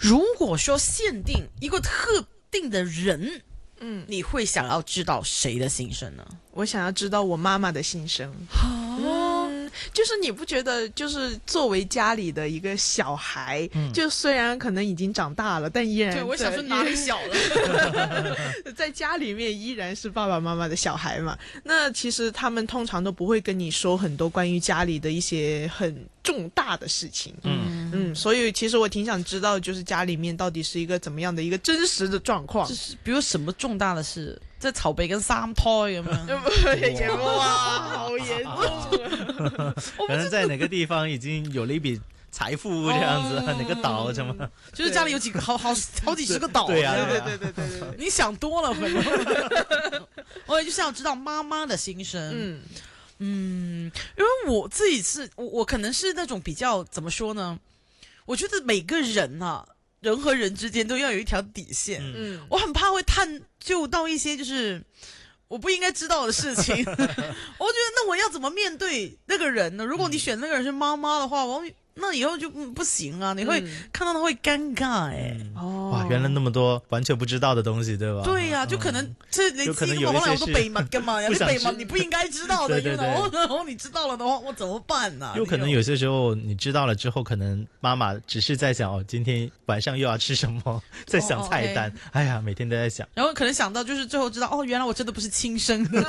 如果说限定一个特定的人，你会想要知道谁的心声呢？ 我想要知道我妈妈的心声。就是你不觉得，就是作为家里的一个小孩，就虽然可能已经长大了，但依然对，我想说哪里小了， 在家里面依然是爸爸妈妈的小孩嘛。那其实他们通常都不会跟你说很多关于家里的一些很重大的事情。所以其实我挺想知道，就是家里面到底是一个怎么样的一个真实的状况。 就是比如什么重大的事，在籌備緊三胎咁樣。 哇，好嚴重啊！ 可能在哪个地方已经有了一笔财富这样子，哪个岛什么， 就是家里有几个好几十个岛。 对呀， 对， 你想多了，可能。我也就想知道妈妈的心声。因为我自己是我可能是那种比较怎么说呢？我觉得每个人啊，人和人之间都要有一条底线。我很怕会探究到一些就是我不应该知道的事情。我觉得那我要怎么面对那个人呢？如果你选那个人是妈妈的话，那以后就不行啊！你会看到他会尴尬哇，原來那麼多完全不知道的東西，對吧？ 對呀，就可能你知道可能有好多秘密㗎嘛，有啲秘密你不應該知道的，然後你知道了的話，我怎麼辦呢？ 有可能有些時候你知道了之後，可能媽媽只是在想今天晚上又要吃什麼，在想菜單。哎呀，每天都在想， 然後可能想到就是最後知道原來我真的不是親生的。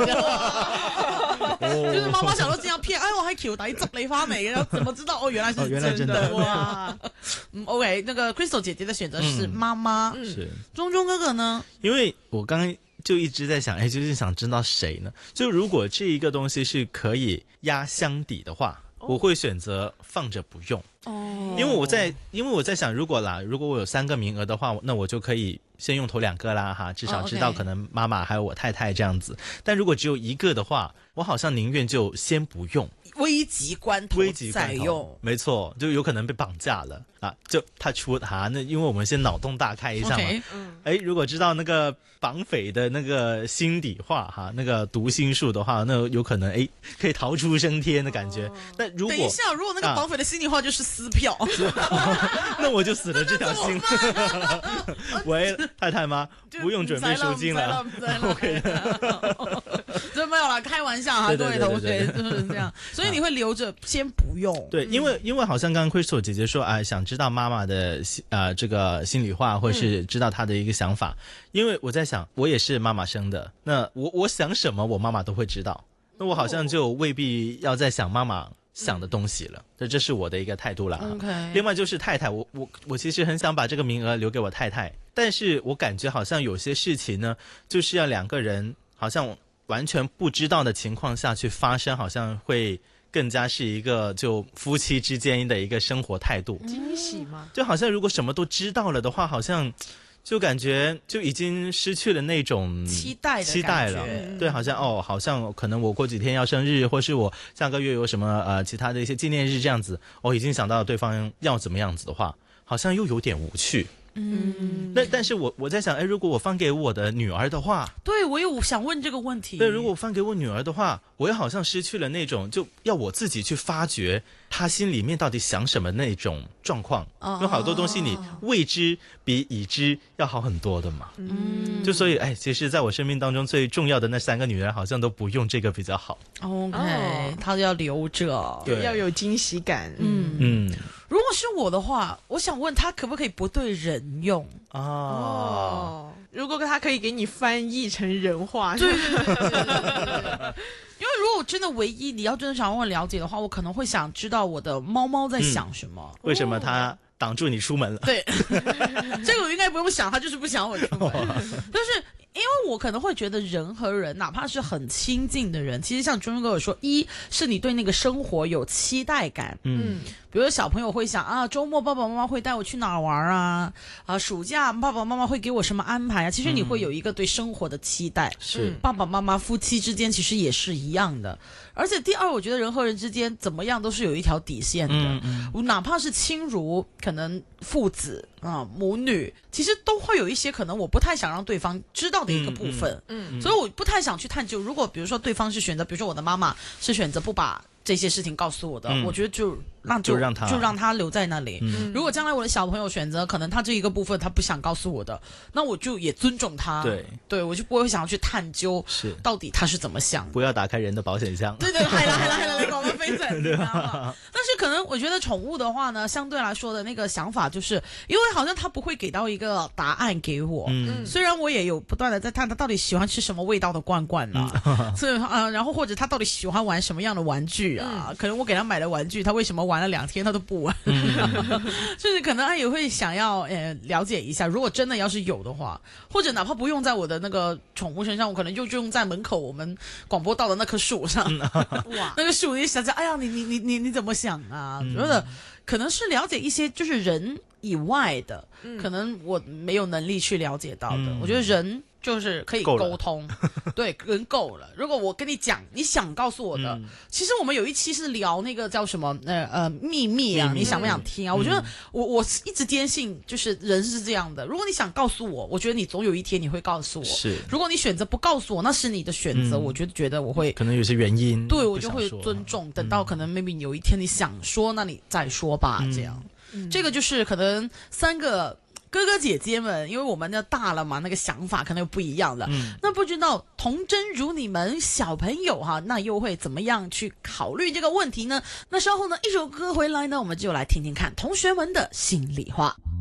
就是媽媽想到這樣騙，我喺橋底執你翻嚟嘅，怎麼知道原來是真的哇？OK， 那個 Crystal 姐姐的選擇是媽媽。 是中哥哥呢？ 因為我剛剛就一直在想，就是想知道誰呢？就如果這一個東西是可以壓箱底的話，我會選擇放着不用。因為我在想，如果我有3個名額的話，那我就可以先用頭2個啦哈，至少知道可能媽媽還有我太太這樣子。但如果只有1個的話，我好像寧願就先不用。 危急關頭再用， 沒錯，就有可能被綁架了啊！就他出那因為我們先腦洞大開一下嘛。如果知道那個綁匪的那個心底話那個讀心術的話，那有可能可以逃出升天的感覺。但如果等一下，如果那個綁匪的心底話就是撕票， 那我就死了這條心。喂，太太嗎？不用準備贖金了。OK， 真沒有啦，開玩笑哈，各位同學就是這樣。所以你會留着先不用。 對，因為好像剛剛 Crystal 姐姐說，想知道媽媽的這個心裡話，或是知道她的一個想法。因為我在想，我也是媽媽生的，那我想什麼，我媽媽都會知道。那我好像就未必要再想媽媽想的東西了。這是我的一個態度了。另外就是太太，我其實很想把這個名額留給我太太，但是我感覺好像有些事情呢，就是要2個人好像完全不知道的情況下去發生，好像會更加是一個就夫妻之間的一個生活態度。 驚喜嗎？ 就好像如果什麼都知道了的話，好像就感覺就已經失去了那種期待了。對，好像可能我過幾天要生日，或是我下個月有什麼其他的一些紀念日這樣子，已經想到對方要怎麼樣子的話，好像又有點無趣。但是我在想，如果我放給我的女兒的話， 對，我也想問這個問題。 對，如果我放給我女兒的話，我也好像失去了那種就要我自己去發掘她心裏面到底想什麼那種狀況。有好多東西你未知比已知要好很多的嘛。就所以其實在我生命當中最重要的那3個女人好像都不用這個比較好。 OK，她要留着， 要有驚喜感。 如果是我的話，我想問他可不可以不對人用？ 如果他可以給你翻譯成人話， 對。因為如果真的唯一你要真的想讓我了解的話，我可能會想知道我的貓貓在想什麼。 為什麼它擋住你出門了？ 對，這個我應該不用想，他就是不想我出門。但是因為我可能會覺得人和人，哪怕是很親近的人，其實像中哥有說，一是你對那個生活有期待感。比如小朋友會想周末爸爸媽媽會帶我去哪兒玩啊？暑假爸爸媽媽會給我什麼安排啊？其實你會有一個對生活的期待。 是爸爸媽媽夫妻之間其實也是一樣的。而且第二，我覺得人和人之間怎麼樣都是有一條底線的。哪怕是親如可能父子母女，其實都會有一些可能我不太想讓對方知道的一個部分。所以我不太想去探究。如果比如說對方是選擇，比如說我的媽媽是選擇不把这些事情告诉我的，我觉得就让他留在那里。如果将来我的小朋友选择可能他这一个部分他不想告诉我的，那我就也尊重他。对，我就不会想要去探究到底他是怎么想的。 不要打开人的保險箱。 對，係啦，你講得非常之啱。但是可能我覺得寵物的話呢，相對來說的那個想法，就是因為好像他不會給到一個答案給我。雖然我也有不斷的在探他到底喜歡吃什麼味道的罐罐啊，所以然後或者他到底喜歡玩什麼樣的玩具啊，可能我給他買的玩具，他為什麼玩了2天他都不玩，就是可能他也會想要了解一下，如果真的要是有的話，或者哪怕不用在我的那個寵物身上，我可能就用在門口我們廣播道的那棵樹上。哇，那個樹你想想，哎呀，你怎麼想啊？覺得可能是了解一些就是人以外的，可能我沒有能力去了解到的。我覺得人就是可以溝通，對，人夠了。如果我跟你講，你想告訴我的，其實我們有一期是聊那個叫什麼秘密啊，你想不想聽啊？我覺得我一直堅信，就是人是這樣的。如果你想告訴我，我覺得你總有一天你會告訴我。是，如果你選擇不告訴我，那是你的選擇。我覺得我會可能有些原因， 對我就會尊重。等到可能 maybe 有一天你想說，那你再說吧。這樣，這個就是可能3個。哥哥姐姐們，因為我們要大了嘛，那個想法可能又不一樣了。那不知道童真如你們小朋友哈，那又會怎麼樣去考慮這個問題呢？那稍後呢，一首歌回來呢，我們就來聽聽看同學們的心裡話。